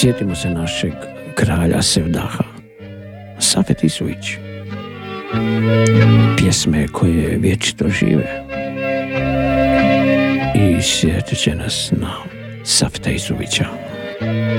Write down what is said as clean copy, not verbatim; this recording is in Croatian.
Sjetimo se našeg kralja Sevdaha, Safet Izović, pjesme koje vječito žive. I sjetit će nas na Safeta Izovića.